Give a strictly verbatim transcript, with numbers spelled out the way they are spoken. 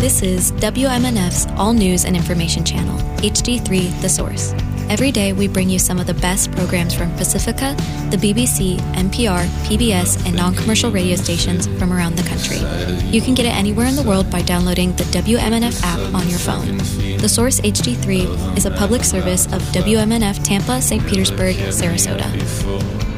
This is W M N F's All News and Information Channel, H D three The Source. Every day we bring you some of the best programs from Pacifica, the B B C, N P R, P B S, and non-commercial radio stations from around the country. You can get it anywhere in the world by downloading the W M N F app on your phone. The Source H D three is a public service of W M N F Tampa, Saint Petersburg, Sarasota.